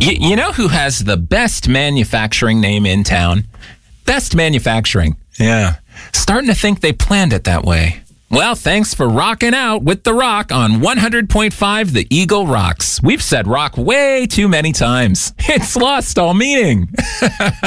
You know who has the best manufacturing name in town? Best Manufacturing. Yeah. Starting to think they planned it that way. Well, thanks for rocking out with The Rock on 100.5 The Eagle Rocks. We've said rock way too many times. It's lost all meaning.